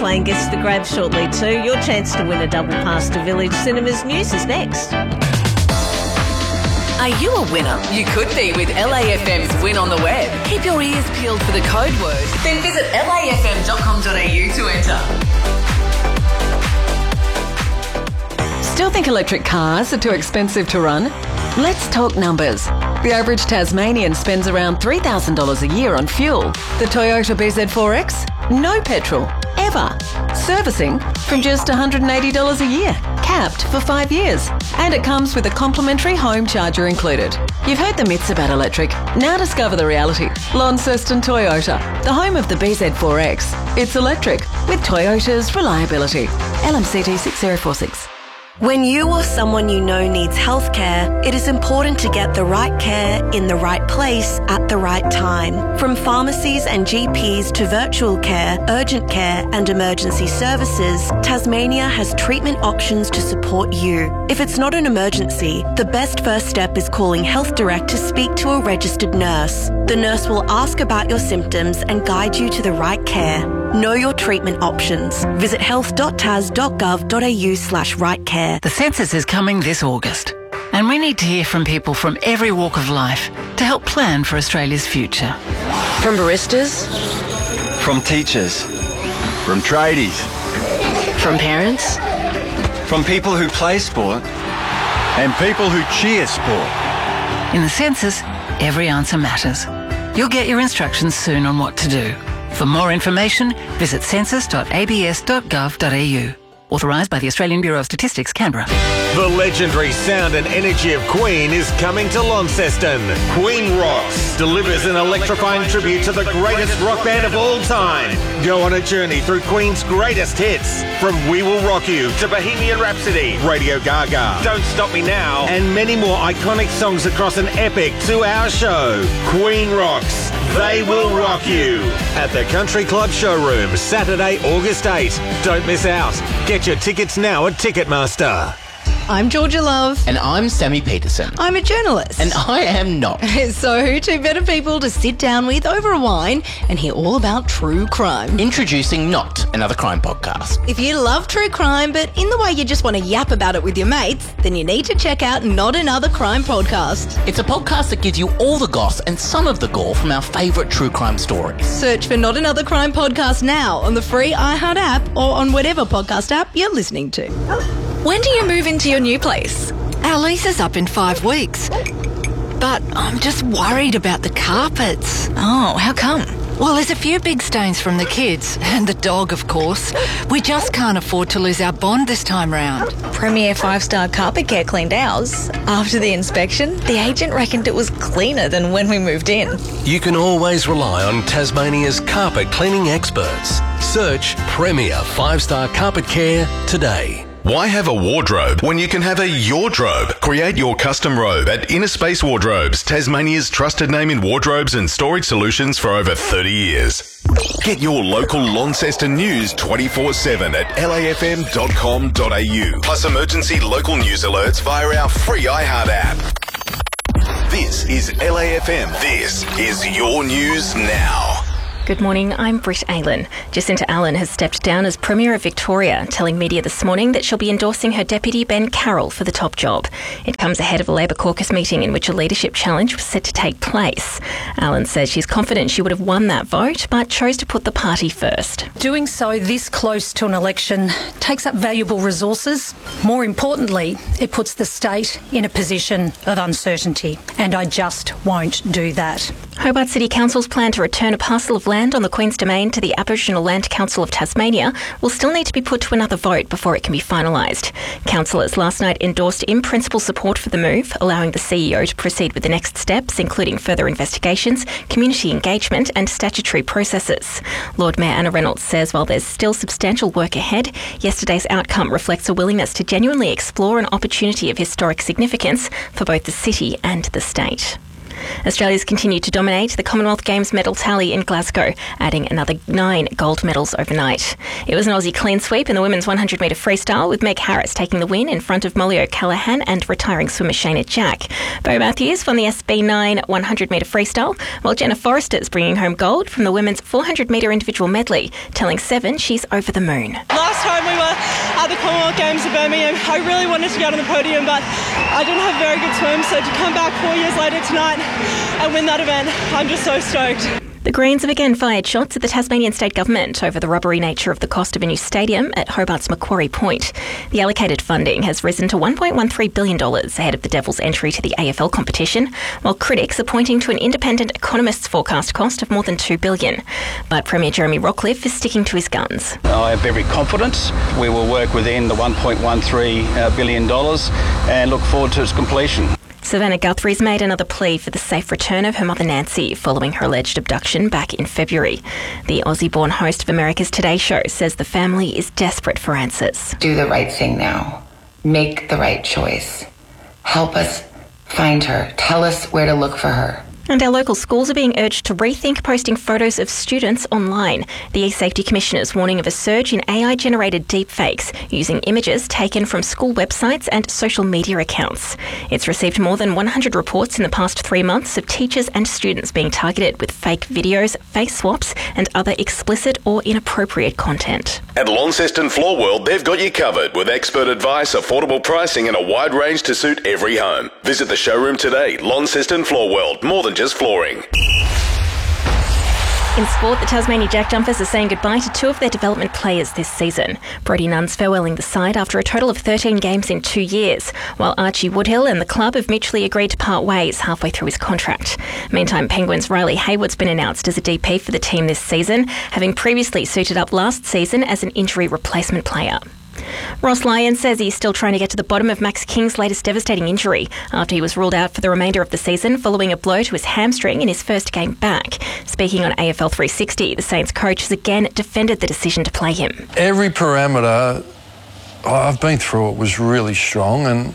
playing Guess the Grab shortly too. Your chance to win a double pass to Village Cinemas. News is next. Are you a winner? You could be with LAFM's Win on the Web. Keep your ears peeled for the code word. Then visit lafm.com.au to enter. Still think electric cars are too expensive to run? Let's talk numbers. The average Tasmanian spends around $3,000 a year on fuel. The Toyota BZ4X? No petrol. Ever. Servicing from just $180 a year. Capped for 5 years. And it comes with a complimentary home charger included. You've heard the myths about electric. Now discover the reality. Launceston Toyota, the home of the BZ4X. It's electric with Toyota's reliability. LMCT 6046. When you or someone you know needs healthcare, it is important to get the right care in the right place at the right time. From pharmacies and GPs to virtual care, urgent care and emergency services, Tasmania has treatment options to support you. If it's not an emergency, the best first step is calling Health Direct to speak to a registered nurse. The nurse will ask about your symptoms and guide you to the right care. Know your treatment options. Visit health.tas.gov.au/rightcare. The census is coming this August, and we need to hear from people from every walk of life to help plan for Australia's future. From baristas, from teachers, from tradies, from parents, from people who play sport, and people who cheer sport. In the census, every answer matters. You'll get your instructions soon on what to do. For more information, visit census.abs.gov.au. Authorised by the Australian Bureau of Statistics, Canberra. The legendary sound and energy of Queen is coming to Launceston. Queen Rocks delivers an electrifying tribute to the greatest rock band of all time. Go on a journey through Queen's greatest hits, from We Will Rock You to Bohemian Rhapsody, Radio Gaga, Don't Stop Me Now, and many more iconic songs across an epic 2-hour show. Queen Rocks, They Will Rock You, at the Country Club Showroom, Saturday, August 8. Don't miss out. Get your tickets now at Ticketmaster. I'm Georgia Love. And I'm Sammy Peterson. I'm a journalist. And I am not. So who two better people to sit down with over a wine and hear all about true crime? Introducing Not Another Crime Podcast. If you love true crime, but in the way you just want to yap about it with your mates, then you need to check out Not Another Crime Podcast. It's a podcast that gives you all the goss and some of the gore from our favourite true crime stories. Search for Not Another Crime Podcast now on the free iHeart app or on whatever podcast app you're listening to. When do you move into your new place? Our lease is up in 5 weeks. But I'm just worried about the carpets. Oh, how come? Well, there's a few big stains from the kids, and the dog, of course. We just can't afford to lose our bond this time round. Premier 5-star Carpet Care cleaned ours. After the inspection, the agent reckoned it was cleaner than when we moved in. You can always rely on Tasmania's carpet cleaning experts. Search Premier 5-star Carpet Care today. Why have a wardrobe when you can have a Yordrobe? Create your custom robe at Inner Space Wardrobes, Tasmania's trusted name in wardrobes and storage solutions for over 30 years. Get your local Launceston news 24/7 at lafm.com.au. Plus emergency local news alerts via our free iHeart app. This is LAFM. This is your news now. Good morning, I'm Britt Aylen. Jacinta Allen has stepped down as Premier of Victoria, telling media this morning that she'll be endorsing her deputy Ben Carroll for the top job. It comes ahead of a Labor caucus meeting in which a leadership challenge was set to take place. Allen says she's confident she would have won that vote, but chose to put the party first. Doing so this close to an election takes up valuable resources. More importantly, it puts the state in a position of uncertainty, and I just won't do that. Hobart City Council's plan to return a parcel of land on the Queen's Domain to the Aboriginal Land Council of Tasmania will still need to be put to another vote before it can be finalised. Councillors last night endorsed in-principle support for the move, allowing the CEO to proceed with the next steps, including further investigations, community engagement and statutory processes. Lord Mayor Anna Reynolds says while there's still substantial work ahead, yesterday's outcome reflects a willingness to genuinely explore an opportunity of historic significance for both the city and the state. Australia's continued to dominate the Commonwealth Games medal tally in Glasgow, adding another 9 gold medals overnight. It was an Aussie clean sweep in the women's 100-metre freestyle, with Meg Harris taking the win in front of Molly O'Callaghan and retiring swimmer Shayna Jack. Bo Matthews won the SB9 100-metre freestyle, while Jenna Forrester is bringing home gold from the women's 400-metre individual medley, telling Seven she's over the moon. Last time we were at the Commonwealth Games in Birmingham, I really wanted to get on the podium, but I didn't have very good swim, so to come back 4 years later tonight and win that event, I'm just so stoked. The Greens have again fired shots at the Tasmanian state government over the rubbery nature of the cost of a new stadium at Hobart's Macquarie Point. The allocated funding has risen to $1.13 billion ahead of the Devils' entry to the AFL competition, while critics are pointing to an independent economist's forecast cost of more than $2 billion. But Premier Jeremy Rockliff is sticking to his guns. I have every confidence we will work within the $1.13 billion and look forward to its completion. Savannah Guthrie's made another plea for the safe return of her mother Nancy following her alleged abduction back in February. The Aussie-born host of America's Today Show says the family is desperate for answers. Do the right thing now. Make the right choice. Help us find her. Tell us where to look for her. And our local schools are being urged to rethink posting photos of students online. The E-Safety Commissioner is warning of a surge in AI-generated deepfakes using images taken from school websites and social media accounts. It's received more than 100 reports in the past 3 months of teachers and students being targeted with fake videos, face swaps and other explicit or inappropriate content. At Launceston Floor World, they've got you covered with expert advice, affordable pricing and a wide range to suit every home. Visit the showroom today. Launceston Floor World, more than just flooring. In sport, the Tasmania Jack Jumpers are saying goodbye to 2 of their development players this season. Brodie Nunn's farewelling the side after a total of 13 games in 2 years, while Archie Woodhill and the club have mutually agreed to part ways halfway through his contract. Meantime, Penguins' Riley Hayward's been announced as a DP for the team this season, having previously suited up last season as an injury replacement player. Ross Lyon says he's still trying to get to the bottom of Max King's latest devastating injury after he was ruled out for the remainder of the season following a blow to his hamstring in his first game back. Speaking on AFL 360, the Saints coach has again defended the decision to play him. Every parameter I've been through it was really strong, and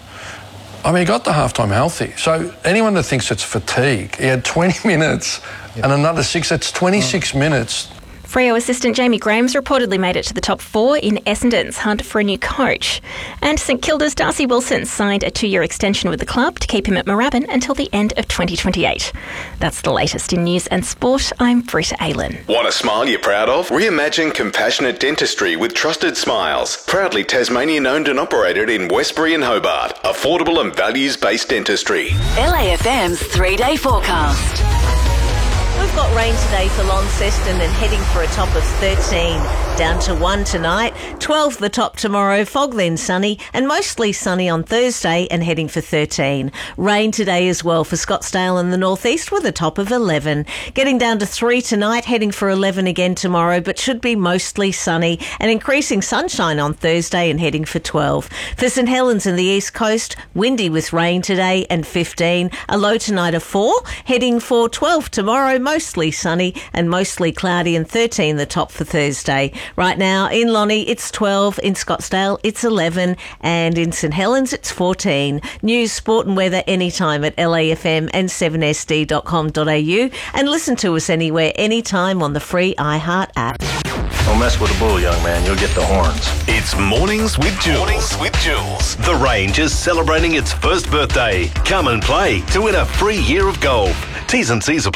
I mean, he got the halftime healthy. So anyone that thinks it's fatigue, he had 20 minutes and another 6, that's 26 minutes. Freo assistant Jamie Graham's reportedly made it to the top 4 in Essendon's hunt for a new coach. And St Kilda's Darcy Wilson signed a 2-year extension with the club to keep him at Moorabbin until the end of 2028. That's the latest in news and sport. I'm Britta Aylen. Want a smile you're proud of? Reimagine compassionate dentistry with Trusted Smiles. Proudly Tasmanian owned and operated in Westbury and Hobart. Affordable and values-based dentistry. LAFM's 3-day forecast. We've got rain today for Launceston and heading for a top of 13. Down to 1 tonight, 12 the top tomorrow, fog then sunny and mostly sunny on Thursday and heading for 13. Rain today as well for Scottsdale and the northeast with a top of 11. Getting down to 3 tonight, heading for 11 again tomorrow, but should be mostly sunny and increasing sunshine on Thursday and heading for 12. For St Helens and the east coast, windy with rain today and 15. A low tonight of 4, heading for 12 tomorrow, mostly sunny and mostly cloudy and 13 the top for Thursday. Right now in Lonnie it's 12, in Scottsdale it's 11 and in St Helens it's 14. News, sport and weather anytime at LAFM and 7sd.com.au and listen to us anywhere, anytime on the free iHeart app. Don't mess with the bull, young man. You'll get the horns. It's Mornings with Jules. Mornings with Jules. The Range is celebrating its first birthday. Come and play to win a free year of golf. T's and C's apply.